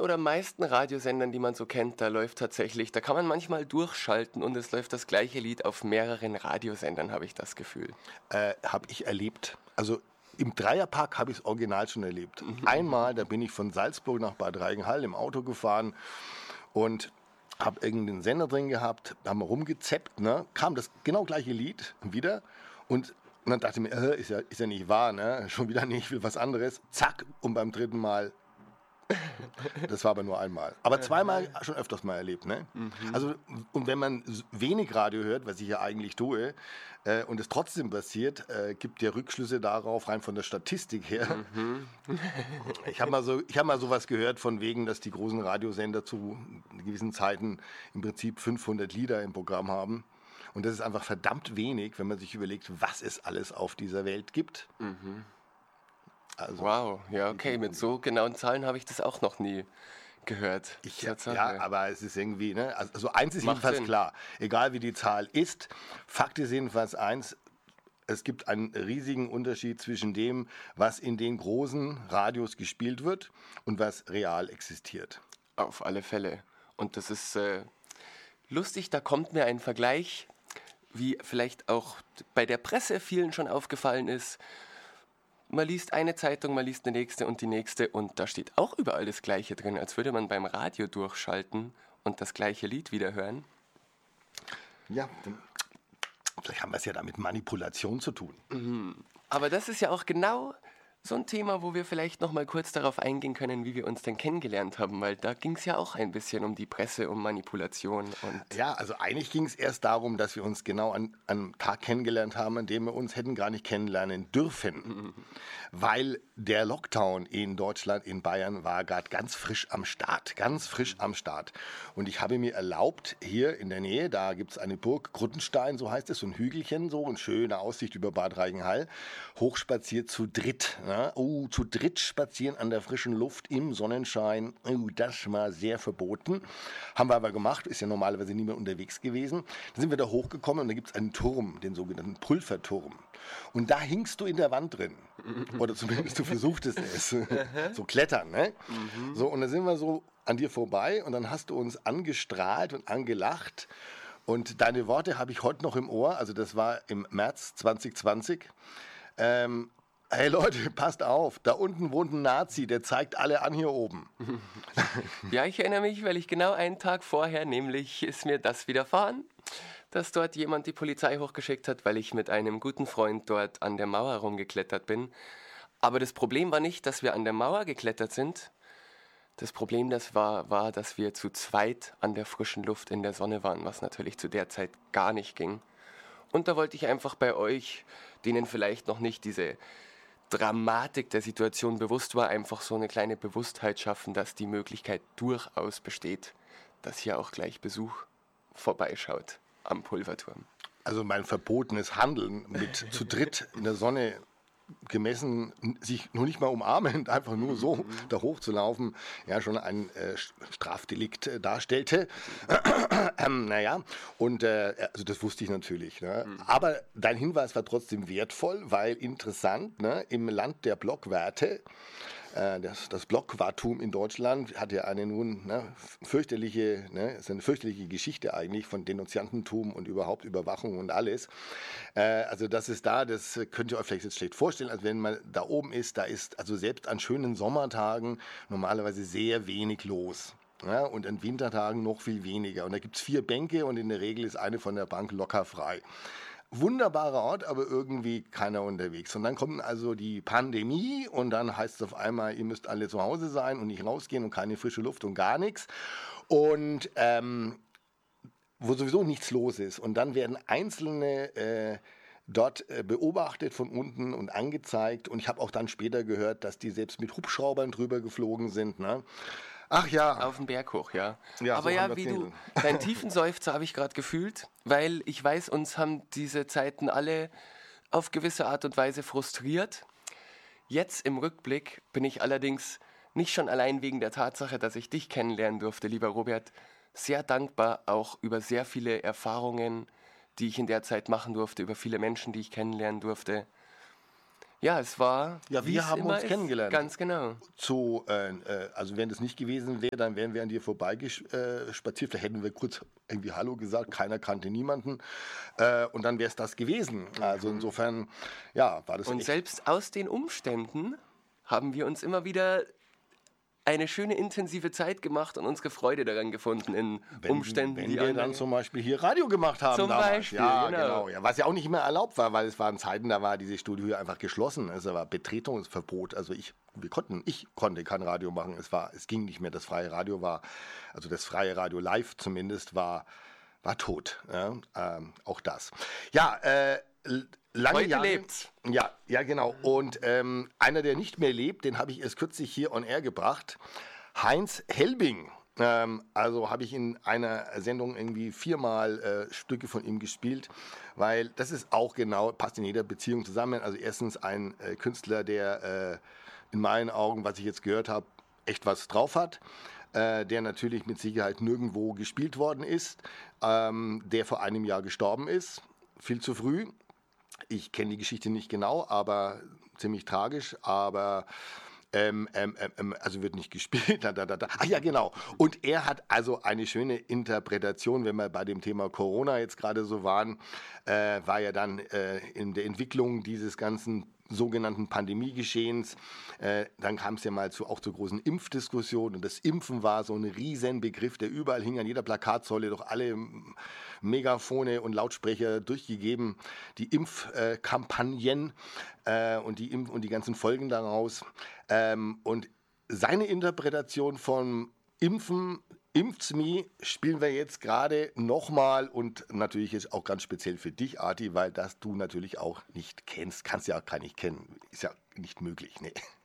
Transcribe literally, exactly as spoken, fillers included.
oder meisten Radiosendern, die man so kennt, da läuft tatsächlich, da kann man manchmal durchschalten und es läuft das gleiche Lied auf mehreren Radiosendern, habe ich das Gefühl. Äh, habe ich erlebt. Also im Dreierpack habe ich es original schon erlebt. Einmal, da bin ich von Salzburg nach Bad Reichenhall im Auto gefahren und habe irgendeinen Sender drin gehabt, haben wir rumgezappt, ne? Kam das genau gleiche Lied wieder und und dann dachte ich mir, äh, ist, ja, ist ja nicht wahr, ne? Schon wieder nicht, ich will was anderes. Zack, und beim dritten Mal, das war aber nur einmal. Aber zweimal schon öfters mal erlebt, ne? Mhm. Also, und wenn man wenig Radio hört, was ich ja eigentlich tue, äh, und es trotzdem passiert, äh, gibt ja Rückschlüsse darauf, rein von der Statistik her. Mhm. Ich habe mal, so, hab mal sowas gehört von wegen, dass die großen Radiosender zu gewissen Zeiten im Prinzip fünfhundert Lieder im Programm haben. Und das ist einfach verdammt wenig, wenn man sich überlegt, was es alles auf dieser Welt gibt. Mhm. Also, wow, ja, okay, mit so genauen Zahlen habe ich das auch noch nie gehört. Ich, ja, aber es ist irgendwie, ne, also eins ist jedenfalls Sinn. Klar, egal wie die Zahl ist, Fakt ist jedenfalls eins, es gibt einen riesigen Unterschied zwischen dem, was in den großen Radios gespielt wird und was real existiert. Auf alle Fälle. Und das ist äh, lustig, da kommt mir ein Vergleich, wie vielleicht auch bei der Presse vielen schon aufgefallen ist. Man liest eine Zeitung, man liest eine nächste und die nächste und da steht auch überall das Gleiche drin, als würde man beim Radio durchschalten und das gleiche Lied wieder hören. Ja, vielleicht haben wir es ja da mit Manipulation zu tun. Mhm. Aber das ist ja auch genau so ein Thema, wo wir vielleicht noch mal kurz darauf eingehen können, wie wir uns denn kennengelernt haben, weil da ging es ja auch ein bisschen um die Presse, um Manipulation. Und ja, also eigentlich ging es erst darum, dass wir uns genau an einem Tag kennengelernt haben, an dem wir uns hätten gar nicht kennenlernen dürfen, mhm. weil der Lockdown in Deutschland, in Bayern, war gerade ganz frisch am Start, ganz frisch am Start. Und ich habe mir erlaubt, hier in der Nähe, da gibt es eine Burg, Gruttenstein, so heißt es, so ein Hügelchen, so eine schöne Aussicht über Bad Reichenhall, hochspaziert zu dritt. Ja, oh, zu dritt spazieren an der frischen Luft im Sonnenschein, oh, das war sehr verboten. Haben wir aber gemacht, ist ja normalerweise niemand unterwegs gewesen. Dann sind wir da hochgekommen und da gibt es einen Turm, den sogenannten Pulverturm. Und da hingst du in der Wand drin. Oder zumindest du versuchtest es. So klettern, ne? Mhm. So, und dann sind wir so an dir vorbei und dann hast du uns angestrahlt und angelacht. Und deine Worte habe ich heute noch im Ohr, also das war im März zwanzig zwanzig. Ähm, Hey Leute, passt auf, da unten wohnt ein Nazi, der zeigt alle an hier oben. Ja, ich erinnere mich, weil ich genau einen Tag vorher, nämlich ist mir das widerfahren, dass dort jemand die Polizei hochgeschickt hat, weil ich mit einem guten Freund dort an der Mauer rumgeklettert bin. Aber das Problem war nicht, dass wir an der Mauer geklettert sind. Das Problem das war, war, dass wir zu zweit an der frischen Luft in der Sonne waren, was natürlich zu der Zeit gar nicht ging. Und da wollte ich einfach bei euch, denen vielleicht noch nicht diese Dramatik der Situation bewusst war, einfach so eine kleine Bewusstheit schaffen, dass die Möglichkeit durchaus besteht, dass hier auch gleich Besuch vorbeischaut am Pulverturm. Also mein verbotenes Handeln mit zu dritt in der Sonne gemessen, sich noch nicht mal umarmend, einfach nur so mhm. da hochzulaufen, ja schon ein äh, Strafdelikt äh, darstellte. ähm, naja, und äh, also das wusste ich natürlich. Ne? Mhm. Aber dein Hinweis war trotzdem wertvoll, weil interessant, ne? Im Land der Blockwerte, äh, das, das Blockwartum in Deutschland hat ja eine nun ne, fürchterliche, ne, ist eine fürchterliche Geschichte eigentlich von Denunziantentum und überhaupt Überwachung und alles. Äh, also das ist da, das könnt ihr euch vielleicht jetzt schlecht vorstellen, also wenn man da oben ist, da ist also selbst an schönen Sommertagen normalerweise sehr wenig los. Ja, und an Wintertagen noch viel weniger. Und da gibt es vier Bänke und in der Regel ist eine von der Bank locker frei. Wunderbarer Ort, aber irgendwie keiner unterwegs. Und dann kommt also die Pandemie und dann heißt es auf einmal, ihr müsst alle zu Hause sein und nicht rausgehen und keine frische Luft und gar nichts. Und ähm, wo sowieso nichts los ist. Und dann werden einzelne äh, dort äh, beobachtet von unten und angezeigt. Und ich habe auch dann später gehört, dass die selbst mit Hubschraubern drüber geflogen sind, ne? Ach ja. Auf den Berg hoch, ja. ja Aber so ja, wie du, deinen tiefen Seufzer habe ich gerade gefühlt, weil ich weiß, uns haben diese Zeiten alle auf gewisse Art und Weise frustriert. Jetzt im Rückblick bin ich allerdings nicht schon allein wegen der Tatsache, dass ich dich kennenlernen durfte, lieber Robert, sehr dankbar auch über sehr viele Erfahrungen, die ich in der Zeit machen durfte, über viele Menschen, die ich kennenlernen durfte. Ja, es war. Ja, wie wir es haben immer uns ist. kennengelernt. Ganz genau. So, äh, äh, also wenn das nicht gewesen wäre, dann wären wir an dir vorbeispaziert. Äh, spaziert. Vielleicht hätten wir kurz irgendwie Hallo gesagt, keiner kannte niemanden. Äh, und dann wäre es das gewesen. Also insofern, ja, war das Und echt. selbst aus den Umständen haben wir uns immer wieder eine schöne intensive Zeit gemacht und unsere Freude daran gefunden in Wenn, Umständen, wenn die wir andere. dann zum Beispiel hier Radio gemacht haben Zum damals. Beispiel, ja, genau. genau. Ja, was ja auch nicht mehr erlaubt war, weil es waren Zeiten, da war dieses Studio hier einfach geschlossen. Es war Betretungsverbot. Also ich, wir konnten, ich konnte kein Radio machen. Es war, es ging nicht mehr. Das freie Radio war, also das freie Radio live zumindest war, war tot. Ja, ähm, auch das. Ja, äh, lange Heute Jahre, lebt's. Ja, ja, genau. Und ähm, einer, der nicht mehr lebt, den habe ich erst kürzlich hier on air gebracht. Heinz Helbing. Ähm, also habe ich in einer Sendung irgendwie viermal äh, Stücke von ihm gespielt, weil das ist auch genau, passt in jeder Beziehung zusammen. Also erstens ein äh, Künstler, der äh, in meinen Augen, was ich jetzt gehört habe, echt was drauf hat. Äh, der natürlich mit Sicherheit nirgendwo gespielt worden ist, ähm, der vor einem Jahr gestorben ist, viel zu früh. Ich kenne die Geschichte nicht genau, aber ziemlich tragisch, aber ähm, ähm, ähm, also wird nicht gespielt. Da, da, da, da. Ach ja, genau. Und er hat also eine schöne Interpretation, wenn wir bei dem Thema Corona jetzt gerade so waren, äh, war ja dann äh, in der Entwicklung dieses ganzen sogenannten Pandemiegeschehens. Äh, dann kam es ja mal zu, auch zu großen Impfdiskussionen und das Impfen war so ein Riesenbegriff, der überall hing, an jeder Plakatsäule, durch alle Megafone und Lautsprecher durchgegeben, die Impfkampagnen äh, und, die Impf- und die ganzen Folgen daraus. Ähm, und seine Interpretation von Impfen, Impft's me, spielen wir jetzt gerade nochmal und natürlich ist auch ganz speziell für dich, Arti, weil das du natürlich auch nicht kennst, kannst ja auch gar nicht kennen, ist ja nicht möglich, ne?